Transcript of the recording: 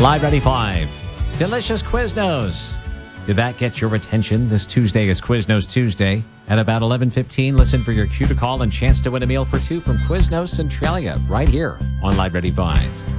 Live Ready 5. Delicious Quiznos. Did that get your attention? This Tuesday is Quiznos Tuesday. At about 11:15, listen for your cue to call and chance to win a meal for two from Quiznos Centralia right here on Live Ready 5.